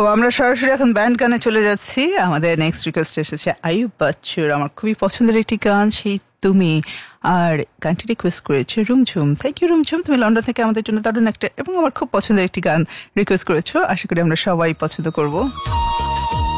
আমরা সরাসরি এখন ব্যান্ড গানে চলে যাচ্ছি। আমাদের নেক্সট রিকোয়েস্ট এসেছে আইয়ুব বাচ্চুর, আমার খুবই পছন্দের একটি গান সেই তুমি, আর গানটি রিকোয়েস্ট করেছে রুমঝুম। থ্যাংক ইউ রুমঝুম, তুমি লন্ডন থেকে আমাদের জন্য দারুণ একটা এবং আমার খুব পছন্দের একটি গান রিকোয়েস্ট করেছো। আশা করি আমরা সবাই পছন্দ করব।